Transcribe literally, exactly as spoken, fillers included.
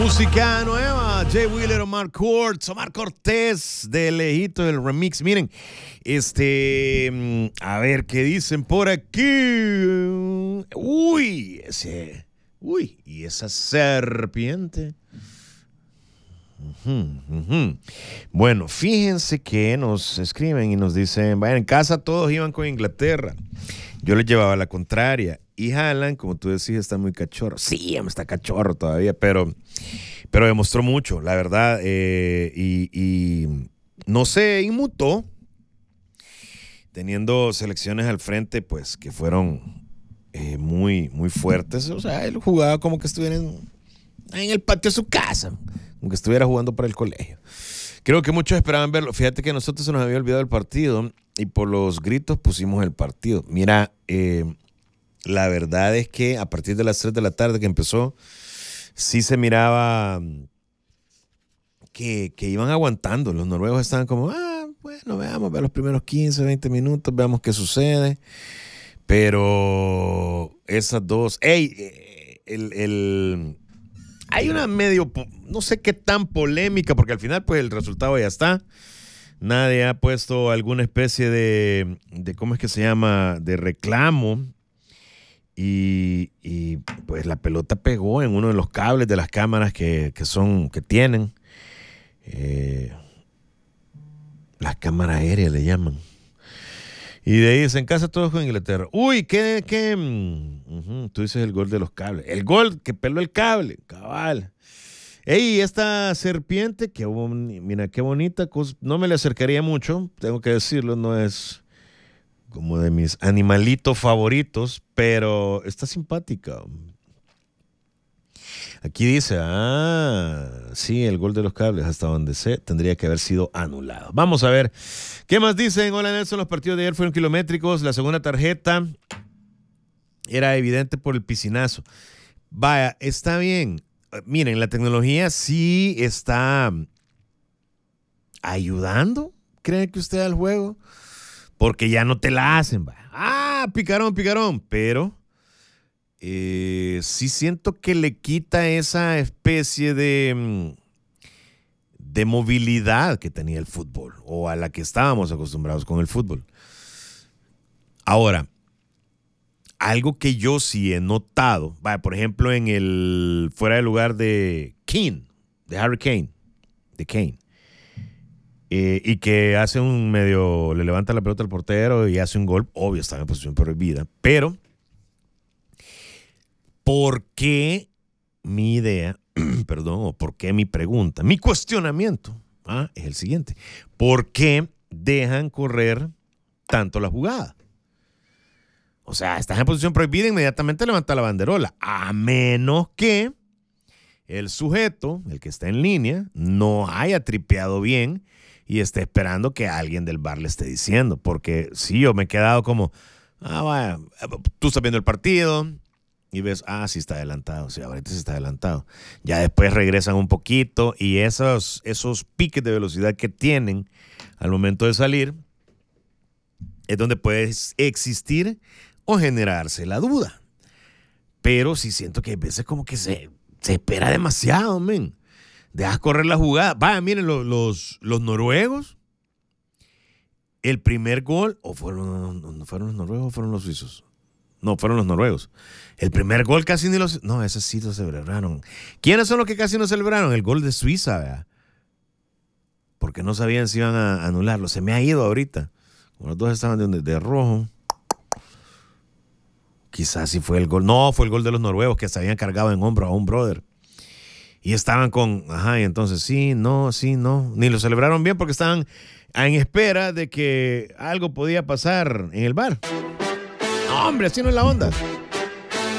Música nueva, Jay Wheeler, Omar Courtz, Omar Cortés de lejito del remix. Miren, este, a ver qué dicen por aquí. Uy, ese, uy, y esa serpiente. Uh-huh, uh-huh. Bueno, fíjense que nos escriben y nos dicen, vaya, en casa todos iban con Inglaterra. Yo les llevaba la contraria. Y Haaland, como tú decís, está muy cachorro. Sí, está cachorro todavía, pero, pero demostró mucho, la verdad. Eh, y, y no se inmutó, teniendo selecciones al frente, pues, que fueron eh, muy, muy fuertes. O sea, él jugaba como que estuviera en, en el patio de su casa, como que estuviera jugando para el colegio. Creo que muchos esperaban verlo. Fíjate que a nosotros se nos había olvidado el partido y por los gritos pusimos el partido. Mira, eh, la verdad es que a partir de las tres de la tarde que empezó, sí se miraba que, que iban aguantando. Los noruegos estaban como, ah, bueno, veamos, veamos los primeros quince, veinte minutos, veamos qué sucede. Pero esas dos, hey, el, el, hay una medio, no sé qué tan polémica, porque al final pues el resultado ya está. Nadie ha puesto alguna especie de, de ¿cómo es que se llama?, de reclamo. Y, y pues la pelota pegó en uno de los cables de las cámaras que, que son, que tienen. Eh, las cámaras aéreas le llaman. Y de ahí se en casa todos con Inglaterra. Uy, qué, qué. Uh-huh, tú dices el gol de los cables. El gol que peló el cable, cabal. Ey, esta serpiente, qué bon- mira qué bonita cosa. No me le acercaría mucho, tengo que decirlo, no es como de mis animalitos favoritos, pero está simpática. Aquí dice, ah, sí, el gol de los cables, hasta donde sé, tendría que haber sido anulado. Vamos a ver, ¿qué más dicen? Hola Nelson, los partidos de ayer fueron kilométricos, la segunda tarjeta era evidente por el piscinazo. Vaya, está bien. Miren, la tecnología sí está ayudando, ¿cree que usted al juego? Porque ya no te la hacen, va. Ah, picarón, picarón. Pero eh, sí siento que le quita esa especie de, de movilidad que tenía el fútbol, o a la que estábamos acostumbrados con el fútbol. Ahora, algo que yo sí he notado, va, por ejemplo, en el fuera de lugar de Kane, de Harry Kane, de Kane. Eh, y que hace un medio, le levanta la pelota al portero y hace un gol, obvio, está en posición prohibida, pero ¿por qué mi idea, perdón, o por qué mi pregunta, mi cuestionamiento ah, es el siguiente? ¿Por qué dejan correr tanto la jugada? O sea, estás en posición prohibida, inmediatamente levanta la banderola, a menos que el sujeto, el que está en línea, no haya tripeado bien y esté esperando que alguien del V A R le esté diciendo. Porque sí, yo me he quedado como, ah, vaya, tú estás viendo el partido y ves, ah, sí está adelantado, sí, ahorita sí está adelantado. Ya después regresan un poquito y esos, esos piques de velocidad que tienen al momento de salir es donde puede existir o generarse la duda. Pero sí siento que a veces como que se, se espera demasiado, men. Dejas correr la jugada. Vaya, miren, los, los, los noruegos, el primer gol, o fueron, no fueron los noruegos o fueron los suizos. No, fueron los noruegos. El primer gol casi ni los... No, ese sí lo celebraron. ¿Quiénes son los que casi no celebraron? El gol de Suiza, ¿verdad? Porque no sabían si iban a anularlo. Se me ha ido ahorita. Como los dos estaban de, de rojo. Quizás sí fue el gol. No, fue el gol de los noruegos que se habían cargado en hombro a un brother. Y estaban con, ajá, y entonces sí, no, sí, no. Ni lo celebraron bien porque estaban en espera de que algo podía pasar en el bar. No, hombre, así no es la onda.